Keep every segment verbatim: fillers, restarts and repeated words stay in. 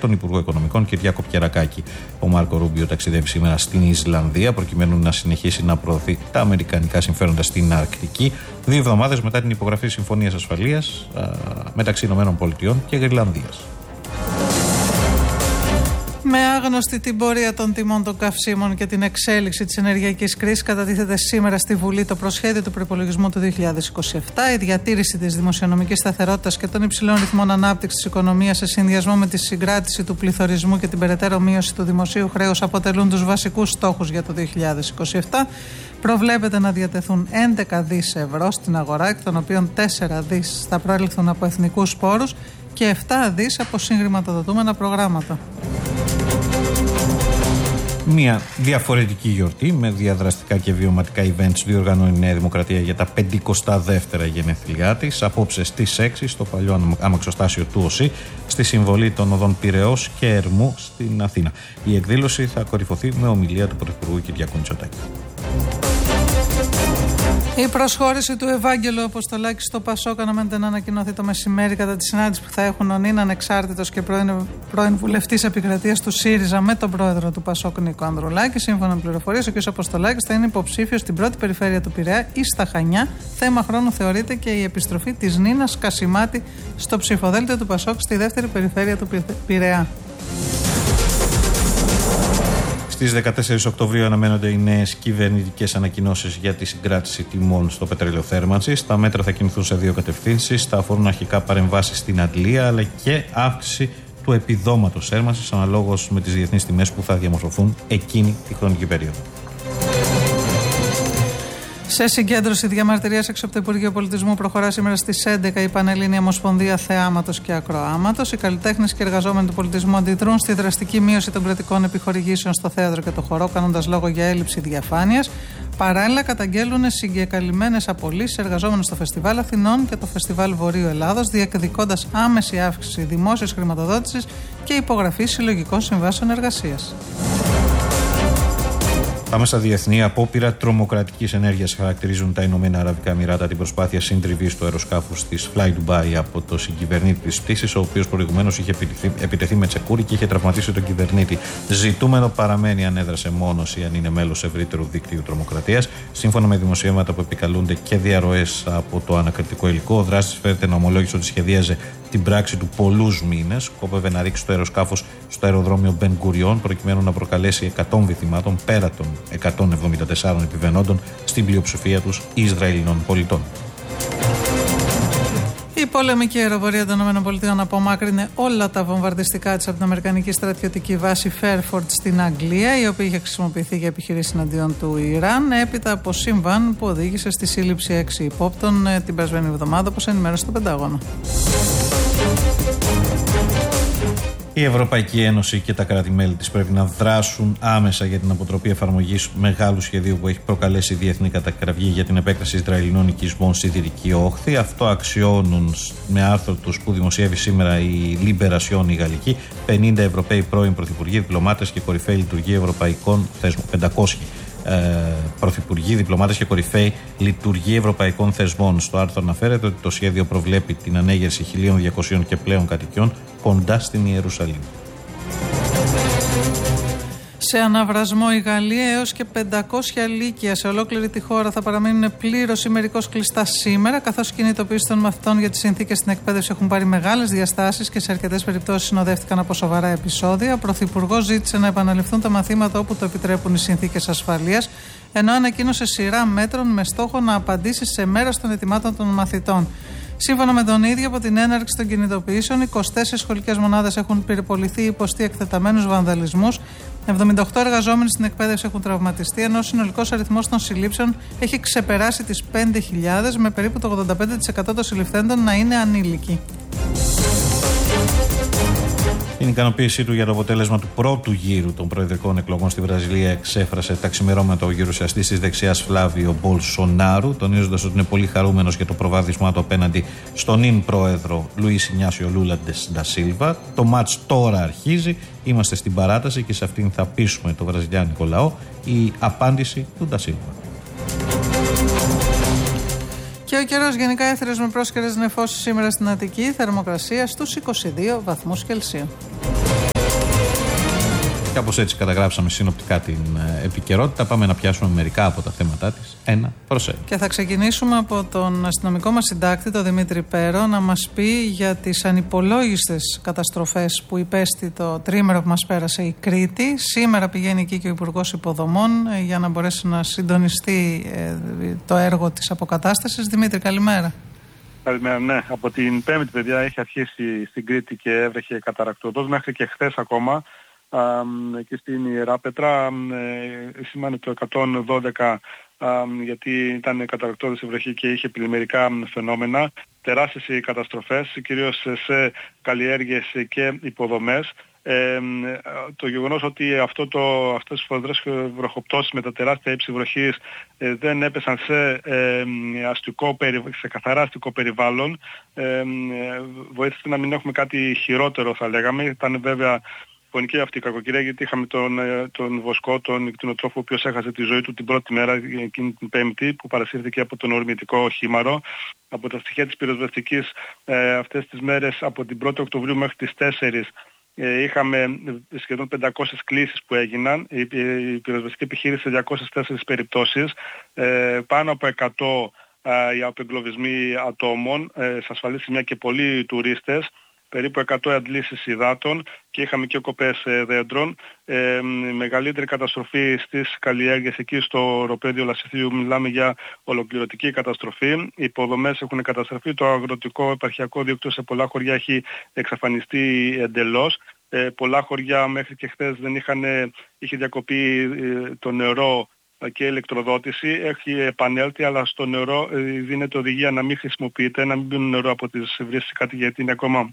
τον Υπουργό Οικονομικών Κυριάκο Πιερακάκη. Ο Μάρκο Ρούμπιο ταξιδεύει σήμερα στην Ισλανδία προκειμένου να συνεχίσει να προωθεί τα αμερικανικά συμφέροντα στην Αρκτική, δύο εβδομάδες μετά την υπογραφή συμφωνίας ασφαλείας μεταξύ ΗΠΑ και Γρυλανδίας. Με άγνωστη την πορεία των τιμών των καυσίμων και την εξέλιξη της ενεργειακής κρίσης, κατατίθεται σήμερα στη Βουλή το προσχέδιο του προϋπολογισμού του δύο χιλιάδες είκοσι επτά. Η διατήρηση της δημοσιονομικής σταθερότητας και των υψηλών ρυθμών ανάπτυξης της οικονομίας σε συνδυασμό με τη συγκράτηση του πληθωρισμού και την περαιτέρω μείωση του δημοσίου χρέους αποτελούν τους βασικούς στόχους για το δύο χιλιάδες είκοσι επτά. Προβλέπεται να διατεθούν έντεκα δις ευρώ στην αγορά, εκ των οποίων τέσσερα δις θα προέλθουν από εθνικούς πόρους και επτά δις από συγχρηματοδοτούμενα προγράμματα. Μια διαφορετική γιορτή με διαδραστικά και βιωματικά events διοργανώνει η Νέα Δημοκρατία για τα πενηκοστά δεύτερα γενέθλιά της. Απόψε στις έξι στο παλιό αμαξοστάσιο του ΟΣΥ, στη συμβολή των οδών Πειραιώς και Ερμού στην Αθήνα. Η εκδήλωση θα κορυφωθεί με ομιλία του Πρωθυπουργού Κυριάκου Μητσοτάκη. Η προσχώρηση του Ευάγγελου Αποστολάκη στο Πασόκ αναμένεται να ανακοινωθεί το μεσημέρι κατά τη συνάντηση που θα έχουν ο νυν ανεξάρτητος και πρώην, πρώην βουλευτής επικρατείας του ΣΥΡΙΖΑ με τον πρόεδρο του Πασόκ Νίκο Ανδρουλάκη. Σύμφωνα με πληροφορίες, ο κ. Αποστολάκης θα είναι υποψήφιος στην πρώτη περιφέρεια του Πειραιά ή στα Χανιά. Θέμα χρόνου θεωρείται και η επιστροφή της Νίνας Κασιμάτη στο ψηφοδέλτιο του Πασόκ στη δεύτερη περιφέρεια του Πειραιά. Στις δεκατέσσερις Οκτωβρίου αναμένονται οι νέες κυβερνητικές ανακοινώσεις για τη συγκράτηση τιμών στο πετρέλαιο θέρμανσης. Τα μέτρα θα κινηθούν σε δύο κατευθύνσεις. Θα αφορούν αρχικά παρεμβάσεις στην αντλία, αλλά και αύξηση του επιδόματος θέρμανσης αναλόγως με τις διεθνείς τιμές που θα διαμορφωθούν εκείνη τη χρονική περίοδο. Σε συγκέντρωση διαμαρτυρίας έξω από το Υπουργείο Πολιτισμού προχωρά σήμερα στις έντεκα η Πανελλήνια Ομοσπονδία Θεάματος και Ακροάματος. Οι καλλιτέχνες και εργαζόμενοι του πολιτισμού αντιδρούν στη δραστική μείωση των κρατικών επιχορηγήσεων στο θέατρο και το χορό, κάνοντας λόγο για έλλειψη διαφάνειας. Παράλληλα, καταγγέλουν συγκεκαλυμμένες απολύσεις εργαζόμενων στο Φεστιβάλ Αθηνών και το Φεστιβάλ Βορείου Ελλάδος, διεκδικώντας άμεση αύξηση δημόσιας χρηματοδότησης και υπογραφή συλλογικών συμβάσεων εργασίας. Πάμε στα διεθνή. Απόπειρα τρομοκρατικής ενέργειας χαρακτηρίζουν τα Ηνωμένα Αραβικά Εμιράτα την προσπάθεια συντριβής του αεροσκάφους της Fly Dubai από το συγκυβερνήτη της πτήσης, ο οποίος προηγουμένως είχε επιτεθεί με τσεκούρι και είχε τραυματίσει τον κυβερνήτη. Ζητούμενο παραμένει αν έδρασε μόνος ή αν είναι μέλος ευρύτερου δίκτυου τρομοκρατίας. Σύμφωνα με δημοσιεύματα που επικαλούνται και διαρροές από το ανακριτικό υλικό, ο δράστης φέρεται να ομολόγησε ότι σχεδίαζε την πράξη του πολλούς μήνες. Σκόπευε να ρίξει το αεροσκάφος στο αεροδρόμιο Μπεν Γκουριόν προκειμένου να προκαλέσει εκατόμβοι θυμάτων πέρα των εκατόν εβδομήντα τεσσάρων επιβαινόντων, στην πλειοψηφία τους Ισραηλινών πολιτών. Η πολεμική αεροπορία των ΗΠΑ απομάκρυνε όλα τα βομβαρδιστικά της από την Αμερικανική στρατιωτική βάση Fairford στην Αγγλία, η οποία είχε χρησιμοποιηθεί για επιχειρήσεις εναντίον του Ιράν, έπειτα από σύμβαν που οδήγησε στη σύλληψη έξι υπόπτων την περασμένη εβδομάδα, όπως ενημέρωσε το Πεντάγωνο. Η Ευρωπαϊκή Ένωση και τα κράτη-μέλη της πρέπει να δράσουν άμεσα για την αποτροπή εφαρμογής μεγάλου σχεδίου που έχει προκαλέσει διεθνή κατακραυγή για την επέκταση Ισραηλινών οικισμών στη Δυτική Όχθη. Αυτό αξιώνουν με άρθρο τους που δημοσιεύει σήμερα η Libération η Γαλλική πενήντα Ευρωπαίοι πρώην πρωθυπουργοί, διπλωμάτες και κορυφαίοι λειτουργοί ευρωπαϊκών θεσμών. πεντακόσιοι ε, πρωθυπουργοί, διπλωμάτες και κορυφαίοι λειτουργοί ευρωπαϊκών θεσμών. Στο άρθρο αναφέρεται ότι το σχέδιο προβλέπει την ανέγερση χίλια διακοσίων και πλέον κατοικιών κοντά στην Ιερουσαλήμ. Σε αναβρασμό η Γαλλία, έως και πεντακόσια λύκεια σε ολόκληρη τη χώρα θα παραμείνουν πλήρως ή μερικώς κλειστά σήμερα, καθώς οι κινητοποιήσεις των μαθητών για τις συνθήκες στην εκπαίδευση έχουν πάρει μεγάλες διαστάσεις και σε αρκετές περιπτώσεις συνοδεύτηκαν από σοβαρά επεισόδια. Ο Πρωθυπουργός ζήτησε να επαναληφθούν τα μαθήματα όπου το επιτρέπουν οι συνθήκες ασφαλείας, ενώ ανακοίνωσε σειρά μέτρων με στόχο να απαντήσει σε μέρος των αιτημάτων των μαθητών. Σύμφωνα με τον ίδιο, από την έναρξη των κινητοποιήσεων, είκοσι τέσσερις σχολικές μονάδες έχουν πυρποληθεί ή υποστεί εκτεταμένους βανδαλισμούς, εβδομήντα οκτώ εργαζόμενοι στην εκπαίδευση έχουν τραυματιστεί, ενώ ο συνολικός αριθμός των συλλήψεων έχει ξεπεράσει τις πέντε χιλιάδες, με περίπου το ογδόντα πέντε τοις εκατό των συλληφθέντων να είναι ανήλικοι. Την ικανοποίησή του για το αποτέλεσμα του πρώτου γύρου των προεδρικών εκλογών στη Βραζιλία εξέφρασε τα ξημερώματα ο γερουσιαστής της δεξιάς Φλάβιο Μπολσονάρου, τονίζοντας ότι είναι πολύ χαρούμενος για το προβάδισμά του απέναντι στον νυν πρόεδρο Λουίς Ινιάσιο Λούλα ντα Σίλβα. Το μάτς τώρα αρχίζει, είμαστε στην παράταση και σε αυτήν θα πείσουμε το βραζιλιάνικο λαό. Η απάντηση του ντα Σίλβα. Και ο καιρός γενικά έθριος με πρόσκαιρες νεφώσεις σήμερα στην Αττική, θερμοκρασία στους είκοσι δύο βαθμούς Κελσίου. Κάπως έτσι καταγράψαμε συνοπτικά την επικαιρότητα. Πάμε να πιάσουμε μερικά από τα θέματα της ένα προς ένα. Και θα ξεκινήσουμε από τον αστυνομικό μας συντάκτη, τον Δημήτρη Πέρο, να μας πει για τις ανυπολόγιστες καταστροφές που υπέστη το τρίμερο που μας πέρασε η Κρήτη. Σήμερα πηγαίνει εκεί και ο Υπουργός Υποδομών για να μπορέσει να συντονιστεί το έργο της αποκατάστασης. Δημήτρη, καλημέρα. Καλημέρα, ναι. Από την Πέμπτη, παιδιά, έχει αρχίσει στην Κρήτη και έβρεχε καταρακτοδός μέχρι και χθες ακόμα. Α, εκεί στην Ιεράπετρα ε, σήμανε το εκατόν δώδεκα α, γιατί ήταν καταρακτώδης η βροχή και είχε πλημμυρικά φαινόμενα. Τεράστιες οι καταστροφές, κυρίως σε καλλιέργειες και υποδομές. Ε, το γεγονός ότι αυτό το, αυτές τις φοδρές βροχοπτώσεις με τα τεράστια ύψη βροχής ε, δεν έπεσαν σε, ε, αστικό, σε καθαρά αστικό περιβάλλον ε, ε, βοήθησε να μην έχουμε κάτι χειρότερο, θα λέγαμε. Ήταν βέβαια φωνική αυτή η κακοκαιρία, γιατί είχαμε τον, τον Βοσκό, τον κτηνοτρόφο, ο οποίος έχασε τη ζωή του την πρώτη μέρα, εκείνη την Πέμπτη, που παρασύρθηκε από τον ορμητικό χήμαρο. Από τα στοιχεία της πυροσβεστικής ε, αυτές τις μέρες, από την πρώτη Οκτωβρίου μέχρι τις τέσσερις, ε, είχαμε σχεδόν πεντακόσιες κλήσεις που έγιναν. Η, η πυροσβεστική επιχείρηση σε διακόσιες τέσσερις περιπτώσεις, ε, πάνω από εκατό ε, οι απεγκλωβισμοί ατόμων, ε, σε ασφαλή σημεία και πολλοί τουρίστες, περίπου εκατό αντλήσεις υδάτων και είχαμε και κοπές ε, δέντρων. Ε, μεγαλύτερη καταστροφή στις καλλιέργειες εκεί στο οροπέδιο Λασιθίου, μιλάμε για ολοκληρωτική καταστροφή. Οι υποδομές έχουν καταστραφεί, το αγροτικό επαρχιακό δίκτυο σε πολλά χωριά έχει εξαφανιστεί εντελώς. Ε, πολλά χωριά μέχρι και χθες δεν είχαν, είχε διακοπεί ε, το νερό και ηλεκτροδότηση, έχει επανέλθει, αλλά στο νερό ε, δίνεται οδηγία να μην χρησιμοποιείται, να μην πίνουν νερό από τις βρύσεις κάτι, γιατί είναι ακόμα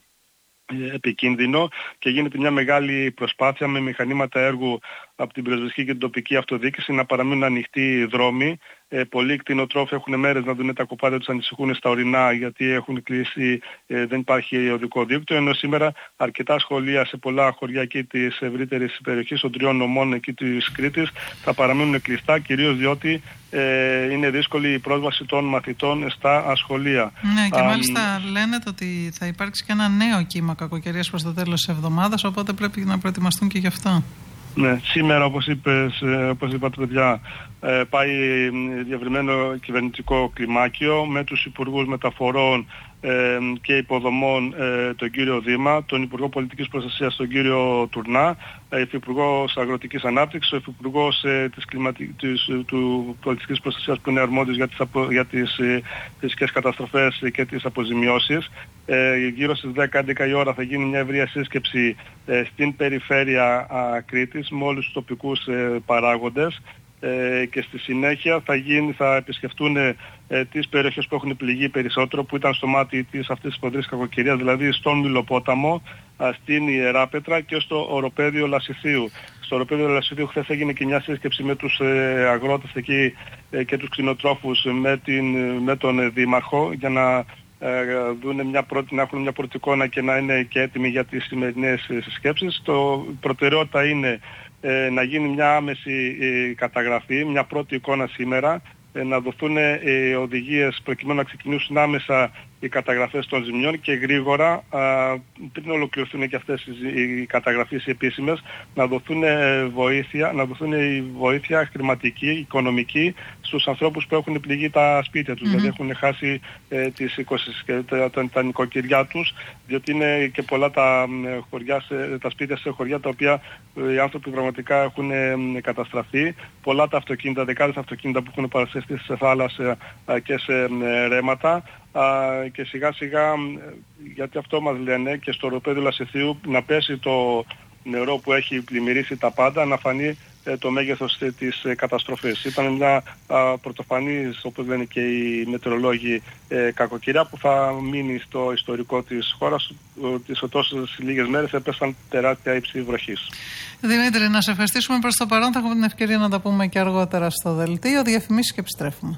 επικίνδυνο, και γίνεται μια μεγάλη προσπάθεια με μηχανήματα έργου από την πυροσβεστική και την τοπική αυτοδιοίκηση να παραμείνουν ανοιχτοί οι δρόμοι. Ε, πολλοί κτηνοτρόφοι έχουν μέρες να δουν τα κοπάδια τους, ανησυχούν στα ορεινά γιατί έχουν κλείσει, ε, δεν υπάρχει οδικό δίκτυο, ενώ σήμερα αρκετά σχολεία σε πολλά χωριά εκεί της ευρύτερης περιοχής των τριών νομών εκεί της Κρήτης θα παραμείνουν κλειστά, κυρίως διότι ε, είναι δύσκολη η πρόσβαση των μαθητών στα σχολεία. Ναι, και Α, μάλιστα λένε ότι θα υπάρξει και ένα νέο κύμα κακοκαιρίας προς το τέλος της εβδομάδας, οπότε πρέπει να προετοιμαστούν και γι' αυτό. Ναι, σήμερα, όπως είπες, όπως είπατε παιδιά, πάει διευρυμένο κυβερνητικό κλιμάκιο με τους Υπουργούς Μεταφορών και Υποδομών, τον κύριο Δήμα, τον Υπουργό Πολιτικής Προστασίας, τον κύριο Τουρνά, Υφυπουργός Αγροτικής Ανάπτυξης, ο Υφυπουργός της, κλιματι... της του Πολιτικής Προστασίας που είναι αρμόδιος για τις, απο... για τις φυσικές καταστροφές και τις αποζημιώσεις. Ε, γύρω στις δέκα έντεκα η ώρα θα γίνει μια ευρεία σύσκεψη ε, στην περιφέρεια α, Κρήτης με όλους τους τοπικούς ε, παράγοντες. Ε, και στη συνέχεια θα, γίνει, θα επισκεφτούν ε, τις περιοχές που έχουν πληγεί περισσότερο, που ήταν στο μάτι της αυτής της ποντρής κακοκαιρίας, δηλαδή στον Μιλοπόταμο, α, στην Ιεράπετρα και στο οροπέδιο Λασιθίου. Στο οροπέδιο Λασιθίου χθες έγινε και μια σύσκεψη με τους ε, αγρότες εκεί ε, και τους κτηνοτρόφους με, την, με τον Δήμαρχο, για να ε, δουν μια πρώτη, να έχουν μια πρώτη εικόνα και να είναι και έτοιμοι για τις σημερινές συσκέψεις. Το προτεραιότητα είναι Ε, να γίνει μια άμεση ε, καταγραφή, μια πρώτη εικόνα σήμερα, ε, να δοθούν ε, οδηγίες προκειμένου να ξεκινήσουν άμεσα οι καταγραφές των ζημιών και γρήγορα, α, πριν ολοκληρωθούν και αυτές οι, οι καταγραφές οι επίσημες, να δοθούν ε, βοήθεια, να δοθούν η βοήθεια χρηματική, οικονομική στους ανθρώπους που έχουν πληγεί τα σπίτια τους, mm-hmm. δηλαδή έχουν χάσει ε, τις οικοσυ... τα, τα, τα νοικοκυριά τους, διότι είναι και πολλά τα, χωριά, σε, τα σπίτια σε χωριά τα οποία ε, οι άνθρωποι πραγματικά έχουν ε, καταστραφεί, πολλά τα αυτοκίνητα, δεκάδες αυτοκίνητα που έχουν παρασυρθεί σε θάλασσα ε, και σε ε, ρέματα. Uh, και σιγά σιγά, γιατί αυτό μας λένε, και στο οροπέδιο Λασιθίου να πέσει το νερό που έχει πλημμυρίσει τα πάντα, να φανεί ε, το μέγεθος ε, της ε, καταστροφής. Ήταν μια uh, πρωτοφανής, όπως λένε και οι μετεωρολόγοι, ε, κακοκαιρία που θα μείνει στο ιστορικό της χώρας, ότι σε τόσες λίγες μέρες έπεσαν τεράστια ύψη βροχής. Δημήτρη, να σε ευχαριστήσουμε προς το παρόν. Θα έχουμε την ευκαιρία να τα πούμε και αργότερα στο δελτίο. Διαφημίσεις και επιστρέφουμε.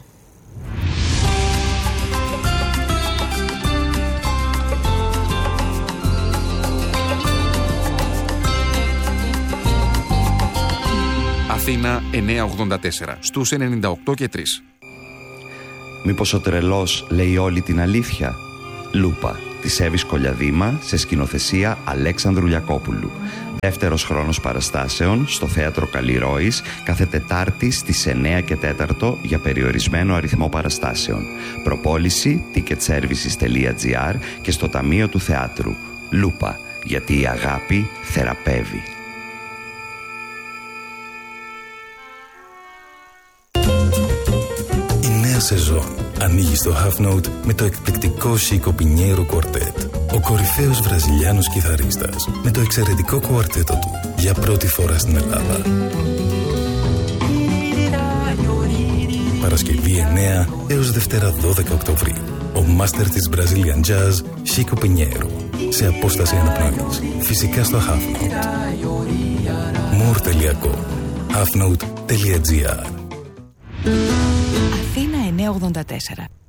Αθήνα εννιακόσια ογδόντα τέσσερα, στους ενενήντα οκτώ και τρία. Μήπως ο τρελός λέει όλη την αλήθεια? Λούπα, της Εύης Κολιαδήμα, σε σκηνοθεσία Αλέξανδρου Λιακόπουλου. Δεύτερος χρόνος παραστάσεων στο Θέατρο Καλλιρόης κάθε Τετάρτη στις εννέα και τέσσερα για περιορισμένο αριθμό παραστάσεων. Προπόληση ticketservices τελεία gr και στο Ταμείο του Θεάτρου. Λούπα, γιατί η αγάπη θεραπεύει. Η νέα σεζόν ανοίγει στο Half Note με το εκπληκτικό Chico Pinheiro Quartet. Ο κορυφαίος βραζιλιάνος κιθαρίστας με το εξαιρετικό κουαρτέτο του για πρώτη φορά στην Ελλάδα. Παρασκευή εννέα έως Δευτέρα δώδεκα Οκτωβρίου. Ο μάστερ της Brazilian Jazz Chico Pinheiro. Σε απόσταση αναπνοής. Φυσικά στο Half Note. more τελεία com half note τελεία gr Αθήνα εννιακόσια ογδόντα τέσσερα.